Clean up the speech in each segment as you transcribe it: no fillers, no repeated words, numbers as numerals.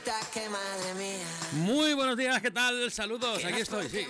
Muy buenos días, ¿qué tal? Saludos, aquí estoy, sí.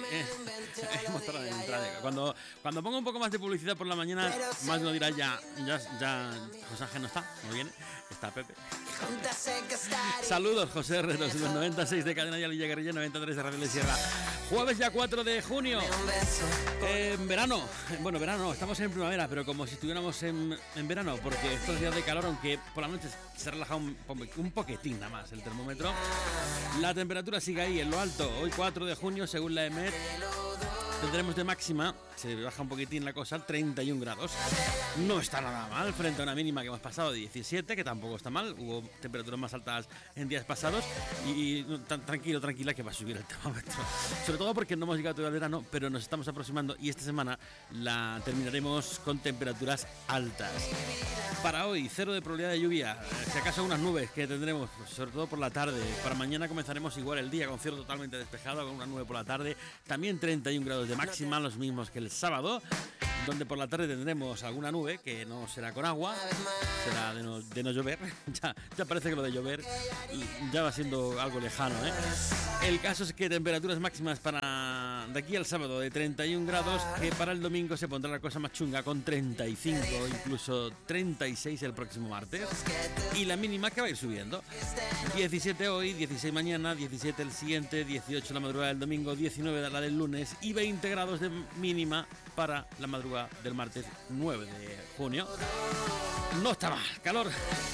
Cuando pongo un poco más de publicidad por la mañana, más uno dirá ya José Ángel no está, no viene, está Pepe. Saludos, José R. Los 96 de Cadena Yal Villagarrilla, 93 de Radio de Sierra. Jueves ya 4 de junio. Verano. Bueno, verano, estamos en primavera, pero como si estuviéramos en verano, porque estos días de calor, aunque por la noche se ha relajado un poquitín nada más el termómetro. La temperatura sigue ahí en lo alto. Hoy 4 de junio, según la EMET, tendremos de máxima, se baja un poquitín la cosa, 31 grados. No está nada mal frente a una mínima que hemos pasado de 17, que tampoco está mal. Hubo temperaturas más altas en días pasados y tranquila que va a subir el termómetro. Sobre todo porque no hemos llegado todavía al verano, pero nos estamos aproximando y esta semana la terminaremos con temperaturas altas. Para hoy, 0 de probabilidad de lluvia, si acaso unas nubes que tendremos, sobre todo por la tarde. Para mañana comenzaremos igual el día con cielo totalmente despejado, con una nube por la tarde. También 31 grados de máxima, los mismos que el sábado, donde por la tarde tendremos alguna nube que no será con agua, será de no llover. Ya parece que lo de llover ya va siendo algo lejano, ¿eh? El caso es que temperaturas máximas para de aquí al sábado de 31 grados, que para el domingo se pondrá la cosa más chunga con 35, incluso 36 el próximo martes, y la mínima que va a ir subiendo. 17 hoy, 16 mañana, 17 el siguiente, 18 la madrugada del domingo, 19 la del lunes y 20 grados de mínima para la madrugada del martes 9 de junio. No está mal, calor.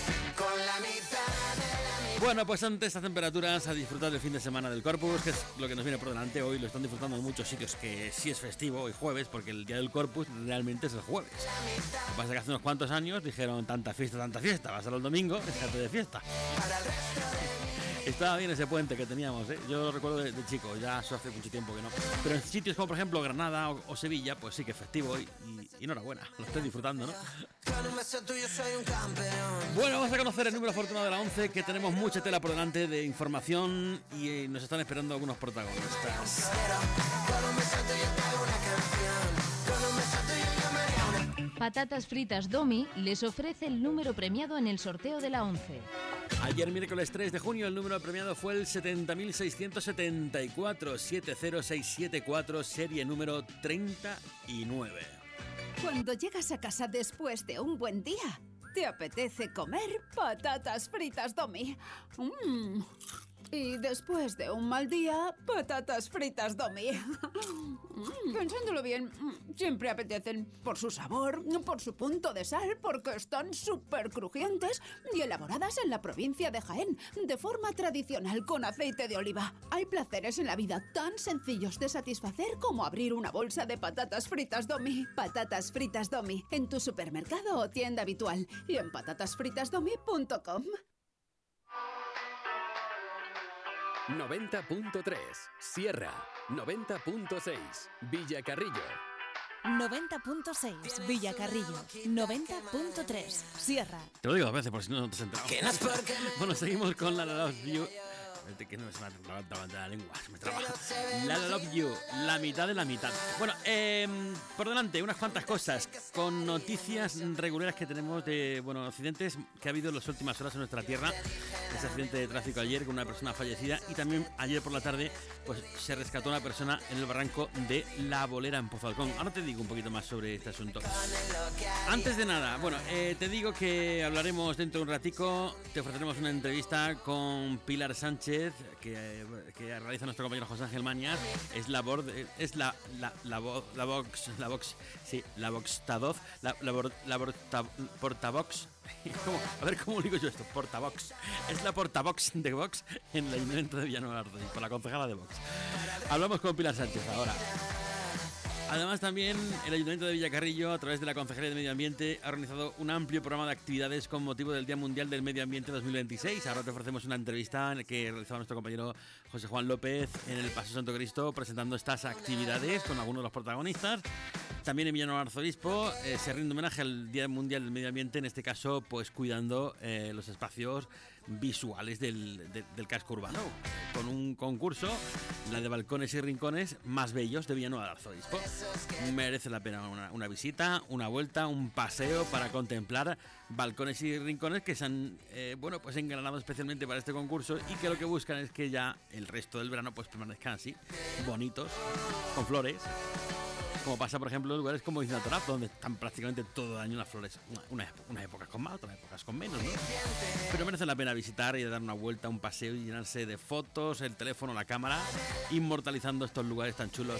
Bueno, pues ante estas temperaturas, a disfrutar del fin de semana del Corpus, que es lo que nos viene por delante. Hoy lo están disfrutando en muchos sitios, que sí es festivo, hoy jueves, porque el día del Corpus realmente es el jueves. Lo que pasa es que hace unos cuantos años dijeron tanta fiesta, va a ser el domingo, déjate de fiesta. Estaba bien ese puente que teníamos, ¿eh? Yo lo recuerdo de chico, ya eso hace mucho tiempo que no. Pero en sitios como por ejemplo Granada o Sevilla, pues sí que es festivo y enhorabuena, lo estoy disfrutando, ¿no? Bueno, vamos a conocer el número afortunado de la 11, que tenemos mucha tela por delante de información y nos están esperando algunos protagonistas. Patatas Fritas Domi les ofrece el número premiado en el sorteo de la 11. Ayer miércoles 3 de junio el número premiado fue el 70.674, 70674, serie número 39. Cuando llegas a casa después de un buen día, te apetece comer patatas fritas Domi. Y después de un mal día, patatas fritas Domi. Pensándolo bien, siempre apetecen por su sabor, por su punto de sal, porque están súper crujientes y elaboradas en la provincia de Jaén, de forma tradicional con aceite de oliva. Hay placeres en la vida tan sencillos de satisfacer como abrir una bolsa de patatas fritas Domi. Patatas fritas Domi, en tu supermercado o tienda habitual y en patatasfritasdomi.com. 90.3 Sierra, 90.6 Villacarrillo, 90.6 Villacarrillo, 90.3 Sierra. Te lo digo a veces por si no te has enterado. Bueno, seguimos con la Love You. Que no se me ha trabado la lengua, se me traba. La Love You, la mitad de la mitad. Bueno, por delante unas cuantas cosas con noticias regulares que tenemos de accidentes que ha habido en las últimas horas en nuestra tierra. Ese accidente de tráfico ayer con una persona fallecida y también ayer por la tarde pues se rescató una persona en el barranco de La Bolera en Pozalcón. Ahora te digo un poquito más sobre este asunto. Antes de nada, te digo que hablaremos dentro de un ratico, te ofreceremos una entrevista con Pilar Sánchez, que realiza nuestro compañero José Ángel Mañas. Es la portavox. A ver cómo digo yo esto, portavox. Es la portavox de Vox en el Ayuntamiento de Villanueva de Ardoy, por la concejala de Vox. Hablamos con Pilar Sánchez ahora. Además también el Ayuntamiento de Villacarrillo, a través de la Concejalía de Medio Ambiente, ha organizado un amplio programa de actividades con motivo del Día Mundial del Medio Ambiente 2026. Ahora te ofrecemos una entrevista en la que realizaba nuestro compañero José Juan López en el Paseo Santo Cristo presentando estas actividades con algunos de los protagonistas. También en Villanueva Arzobispo se rinde homenaje al Día Mundial del Medio Ambiente, en este caso pues cuidando los espacios visuales del casco urbano, con un concurso, la de balcones y rincones más bellos de Villanueva de Arzobispo. Merece la pena una visita, una vuelta, un paseo para contemplar balcones y rincones que se han pues engranado especialmente para este concurso y que lo que buscan es que ya el resto del verano pues permanezcan así, bonitos, con flores. Como pasa, por ejemplo, en lugares como Isla Torap, donde están prácticamente todo el año las flores. Unas épocas con más, otras épocas con menos, ¿no? Pero merece la pena visitar y dar una vuelta, un paseo y llenarse de fotos, el teléfono, la cámara, inmortalizando estos lugares tan chulos.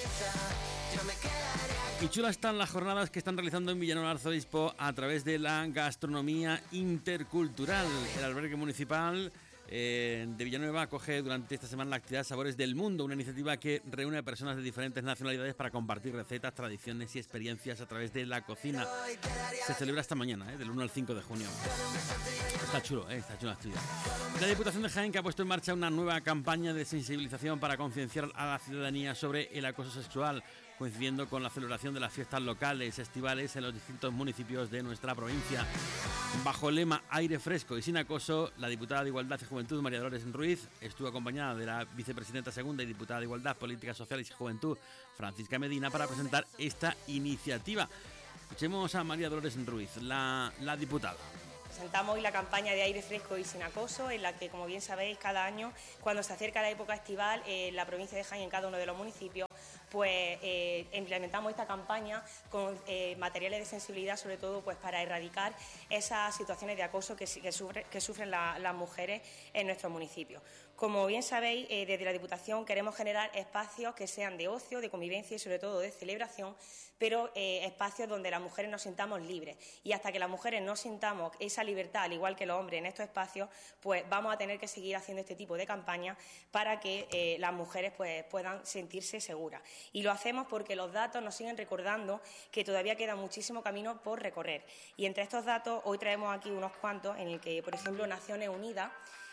Y chulas están las jornadas que están realizando en Villanueva de Arzobispo a través de la gastronomía intercultural. El albergue municipal de Villanueva acoge durante esta semana la actividad Sabores del Mundo, una iniciativa que reúne a personas de diferentes nacionalidades para compartir recetas, tradiciones y experiencias a través de la cocina. Se celebra esta mañana, del 1 al 5 de junio. Está chulo la actividad. La Diputación de Jaén, que ha puesto en marcha una nueva campaña de sensibilización para concienciar a la ciudadanía sobre el acoso sexual, coincidiendo con la celebración de las fiestas locales estivales en los distintos municipios de nuestra provincia. Bajo el lema Aire fresco y sin acoso, la diputada de Igualdad y Juventud, María Dolores Ruiz, estuvo acompañada de la vicepresidenta segunda y diputada de Igualdad, Políticas Sociales y Juventud, Francisca Medina, para presentar esta iniciativa. Escuchemos a María Dolores Ruiz, la diputada. Presentamos hoy la campaña de Aire fresco y sin acoso, en la que, como bien sabéis, cada año, cuando se acerca la época estival, en la provincia de Jaén, en cada uno de los municipios, pues implementamos esta campaña con materiales de sensibilidad, sobre todo pues para erradicar esas situaciones de acoso que sufren las mujeres en nuestro municipio. Como bien sabéis, desde la Diputación queremos generar espacios que sean de ocio, de convivencia y sobre todo de celebración, pero espacios donde las mujeres nos sintamos libres. Y hasta que las mujeres no sintamos esa libertad, al igual que los hombres en estos espacios, pues vamos a tener que seguir haciendo este tipo de campañas para que las mujeres pues puedan sentirse seguras. Y lo hacemos porque los datos nos siguen recordando que todavía queda muchísimo camino por recorrer. Y entre estos datos, hoy traemos aquí unos cuantos en el que, por ejemplo, Naciones Unidas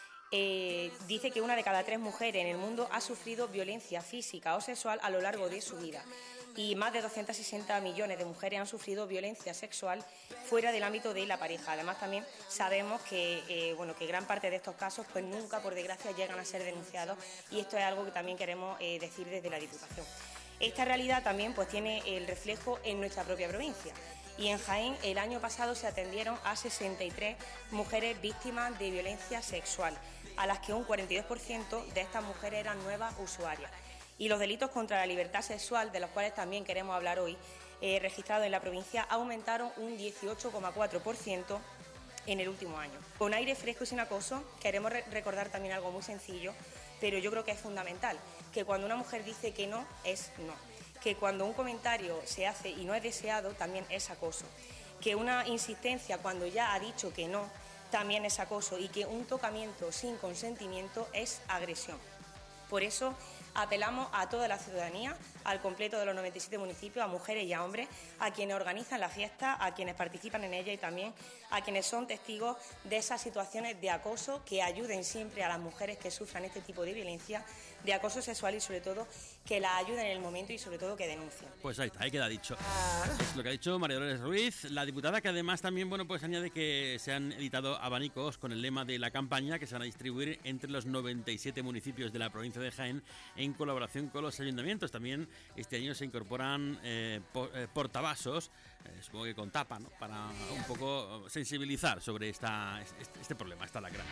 dice que 1 de cada 3 mujeres en el mundo ha sufrido violencia física o sexual a lo largo de su vida. Y más de 260 millones de mujeres han sufrido violencia sexual fuera del ámbito de la pareja. Además, también sabemos que gran parte de estos casos pues nunca, por desgracia, llegan a ser denunciados, y esto es algo que también queremos decir desde la Diputación. Esta realidad también pues tiene el reflejo en nuestra propia provincia. Y en Jaén el año pasado se atendieron a 63 mujeres víctimas de violencia sexual, a las que un 42% de estas mujeres eran nuevas usuarias. Y los delitos contra la libertad sexual, de los cuales también queremos hablar hoy, registrados en la provincia, aumentaron un 18,4% en el último año. Con Aire fresco y sin acoso queremos recordar también algo muy sencillo, pero yo creo que es fundamental, que cuando una mujer dice que no, es no. Que cuando un comentario se hace y no es deseado, también es acoso. Que una insistencia cuando ya ha dicho que no, también es acoso. Y que un tocamiento sin consentimiento es agresión. Por eso apelamos a toda la ciudadanía, al completo de los 97 municipios, a mujeres y a hombres, a quienes organizan la fiesta, a quienes participan en ella y también a quienes son testigos de esas situaciones de acoso, que ayuden siempre a las mujeres que sufran este tipo de violencia, de acoso sexual, y sobre todo que la ayuden en el momento y sobre todo que denuncien. Pues ahí está, ahí queda dicho. Es lo que ha dicho María Dolores Ruiz, la diputada, que además también pues añade que se han editado abanicos con el lema de la campaña, que se van a distribuir entre los 97 municipios de la provincia de Jaén en colaboración con los ayuntamientos. También este año se incorporan portavasos, supongo que con tapa, ¿no?, para un poco sensibilizar sobre este problema, esta lacra.